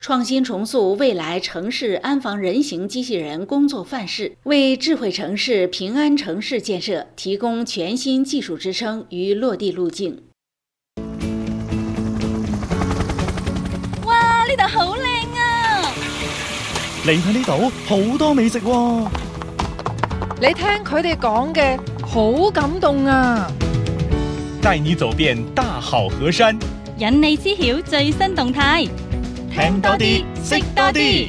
创新重塑未来城市安防人形机器人工作范式，为智慧城市、平安城市建设提供全新技术支撑与落地路徑。 哇！呢度好靚啊！ 嚟睇呢度好多美食喎。 你聽佢哋講嘅好感動啊！ 帶你走遍大好河山， 引你知曉最新動態。 聽多啲，識多啲。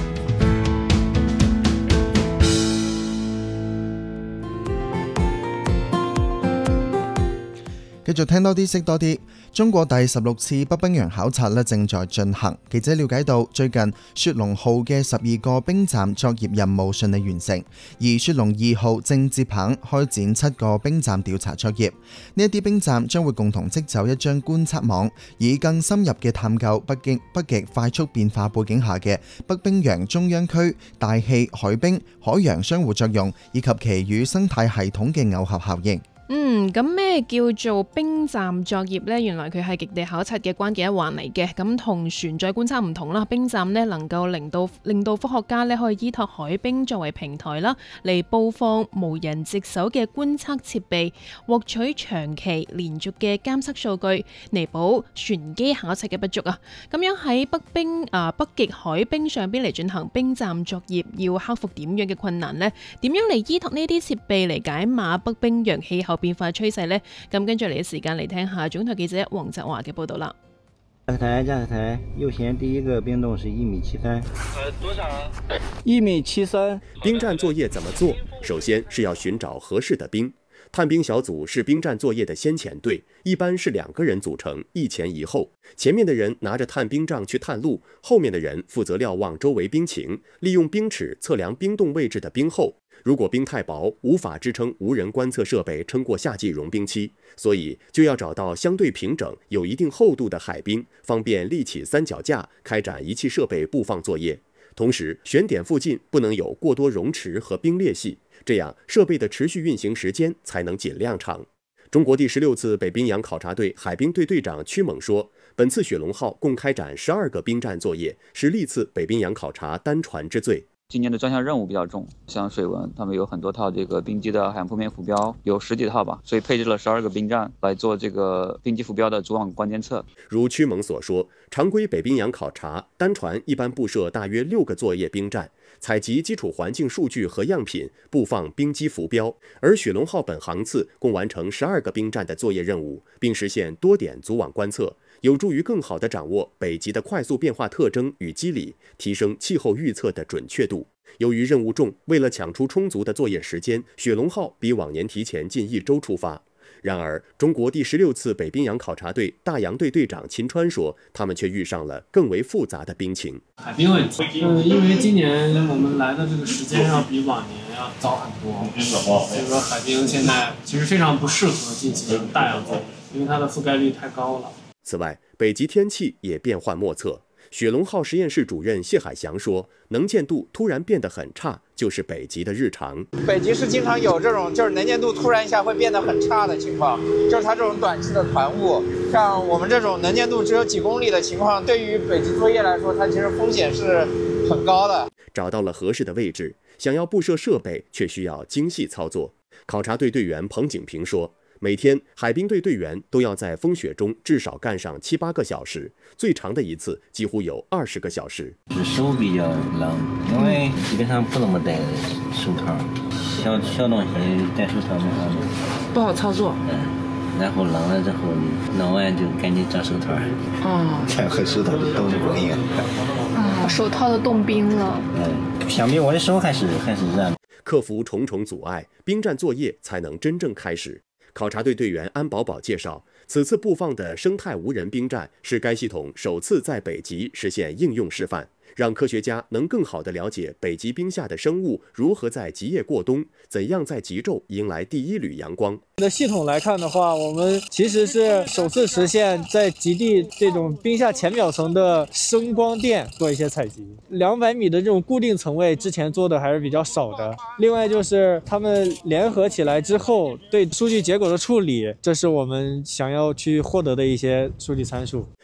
繼續聽多啲，識多啲。中國第16次北冰洋考察正在進行。記者了解到，最近雪龍號嘅12個冰站作業任務順利完成，而雪龍2號正接棒開展7個冰站調查作業。呢一啲冰站將會共同織走一張觀測網，以更深入嘅探究北極快速變化背景下嘅北冰洋中央區大氣、海冰、海洋相互作用，以及其與生態系統嘅耦合效應。 咁咩叫做冰站作業呢？原來佢係極地考察嘅關鍵一環嚟嘅。咁同船載觀測唔同啦，冰站呢能夠令到科學家呢可以依託海冰作為平台啦，嚟布放無人值守嘅觀測設備，獲取長期連續嘅監測數據，彌補船機考察嘅不足啊。咁樣喺北極海冰上邊嚟進行冰站作業，要克服點樣嘅困難呢？點樣嚟依託呢啲設備嚟解碼北冰洋氣候變化趨勢呢？咁跟住嚟嘅時間嚟聽下總台記者黃澤華嘅報道啦。 駕駛台右舷第一個冰洞是1.73米。 多少啊 ？1.73米。 冰站作業怎麼做？首先是要尋找合適的冰。探冰小組是冰站作業的先遣隊，一般是2個人組成，一前一後。前面的人拿着探冰杖去探路，後面的人負責瞭望周圍冰情，利用冰尺測量冰洞位置的冰厚。如果冰太薄，無法支撐無人觀測設備撐過夏季融冰期，所以就要找到相對平整、有一定厚度的海冰，方便立起三腳架，開展儀器設備布放作業。同時，選點附近不能有過多溶池和冰裂隙，這樣設備的持續運行時間才能盡量長。中國第16次北冰洋考察隊海冰隊隊長屈猛說，本次雪龍號共開展12個冰站作業，是歷次北冰洋考察單船之最。 今年的專項任務比較重，像水文，他們有很多套這個冰機的海洋鋪面浮標，有10幾套吧，所以配置了12個冰站來做這個冰機浮標的主網關監測。 如屈猛所說，常規北冰洋考察單船一般布設大約6個作業冰站，採集基礎環境數據和樣品，布放冰機浮標。而雪龍號本航次共完成12個冰站的作業任務，並實現多點組網觀測，有助於更好地掌握北極的快速變化特徵與機理，提升氣候預測的準確度。由於任務重，為了搶出充足的作業時間，雪龍號比往年提前近1周出發。然而，中國第16次北冰洋考察隊大洋隊隊長秦川說，他們卻遇上了更為複雜的冰情。 海冰問題，因為今年我們來的這個時間要比往年要早很多，所以說海冰現在其實非常不適合進行大洋作業，因為它的覆蓋率太高了。 此外，北極天氣也變幻莫測。雪龍號實驗室主任謝海翔說，能見度突然變得很差，就是北極的日常。 北極是經常有這種，就是能見度突然一下會變得很差的情況，就是它這種短期的團霧，像我們這種能見度只有幾公里的情況，對於北極作業來說，它其實風險是很高的。 找到了合適的位置，想要布設設備，卻需要精細操作。考察隊隊員彭景平說，每天海冰隊隊員都要在風雪中至少幹上7、8個小時，最長的一次幾乎有20個小時。 手比較冷，因為基本上不怎麼戴手套，小東西戴手套不好操作。 然後冷了之後，弄完就趕緊找手套。太合適的凍冰啊！ 手套都凍冰了。 相比我的手還是熱。 克服重重阻礙，冰站作業才能真正開始。考察隊隊員安寶寶介紹，此次布放的生態無人冰站是該系統首次在北極實現應用示範，讓科學家能更好地了解北極冰下的生物如何在極夜過冬，怎樣在極晝迎來第一縷陽光。 的系統來看的話，我們其實是首次實現在極地這種冰下淺表層的聲光電做一些採集。200米的這種固定層位之前做的還是比較少的。另外就是他們聯合起來之後對數據結果的處理，這是我們想要去獲得的一些數據參數。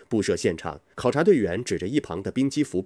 布设现场，考察队员指着一旁的冰基浮标